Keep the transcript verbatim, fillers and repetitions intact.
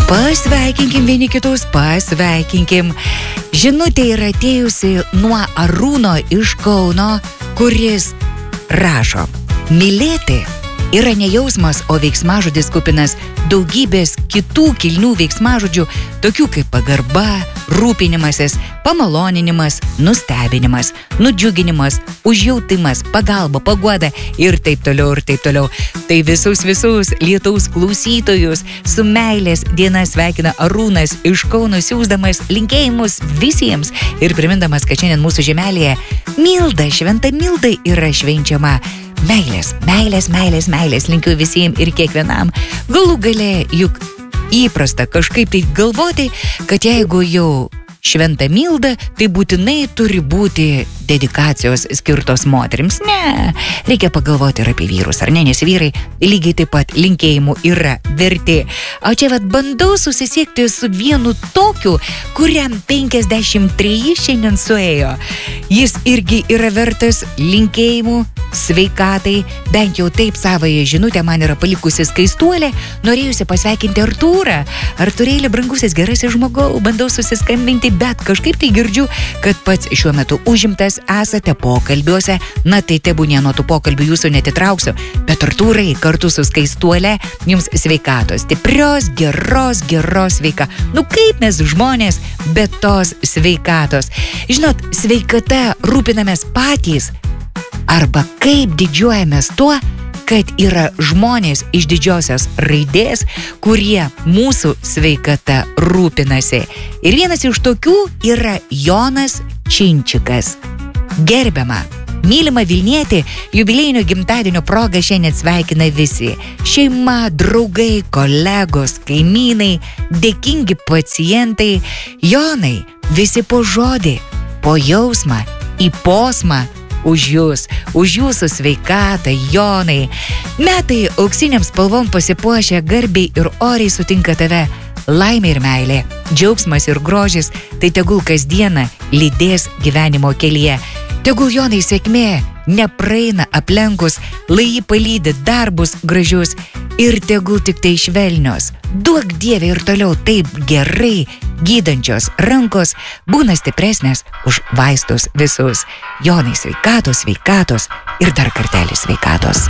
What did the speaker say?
Pasveikinkim vieni kitus, pasveikinkim. Žinutė yra atėjusi nuo Arūno iš Kauno, kuris rašo: mylėti yra ne jausmas, o veiksmažodis kupinas daugybės kitų kilnių veiksmažodžių, tokių kaip pagarba, rūpinimasis, pamaloninimas, nustebinimas, nudžiuginimas, užjautimas, pagalba, paguoda ir taip toliau ir taip toliau. Tai visus visus lietaus klausytojus su meilės diena sveikina Arūnas iš Kauno, siųsdamas linkėjimus visiems ir primindamas, kad šiandien mūsų žemelėje Milda, šventa Milda yra švenčiama. Meilės, meilės, meilės, meilės linkiu visiems ir kiekvienam. Galų gale juk įprasta kažkaip tai galvoti, kad jeigu jau šventa Milda, tai būtinai turi būti dedikacijos skirtos moterims. Ne, reikia pagalvoti ir apie vyrus, ar ne, nes vyrai lygiai taip pat linkėjimų yra verti. O čia vat bandau susisiekti su vienu tokiu, kuriam penkiasdešimt treji šiandien suėjo. Jis irgi yra vertas linkėjimų, sveikatai, bent jau taip savąją žinutę man yra palikusi skaistuolė, norėjusi pasveikinti Artūrą. Artūrėlį, brangusis, gerasis žmogau, bandau susiskambinti, bet kažkaip tai girdžiu, kad pats šiuo metu užimtas esate pokalbiuose. Na tai tebūnie nuo tų pokalbių jūsų netitrauksiu, bet Artūrai kartu su skaistuolė jums sveikatos, stiprios, geros, geros sveika. Nu kaip mes žmonės be tos sveikatos? Žinot, sveikata rūpinamės patys, arba kaip didžiuojamės tuo, kad yra žmonės iš didžiosios raidės, kurie mūsų sveikata rūpinasi. Ir vienas iš tokių yra Jonas Činčikas. Gerbiama, mylima Vilnietė, jubiliejinio gimtadienio proga šiandien sveikina visi. Šeima, draugai, kolegos, kaimynai, dėkingi pacientai. Jonai, visi po žodį, po jausmą, į posmą. Už jūs, už jūsų sveikatą, Jonai. Metai auksiniam spalvom pasipuošę garbiai ir oriai sutinka tave. Laimė ir meilė, džiaugsmas ir grožis, tai tegul kasdieną lydės gyvenimo kelyje. Tegul, Jonai, sėkmė nepraeina aplenkus, lai jį palydi darbus gražius ir tegul tik tai švelnios. Duok Dieve ir toliau taip gerai gydančios rankos būna stipresnės už vaistus visus. Jonai, sveikatos, sveikatos ir dar kartelį sveikatos.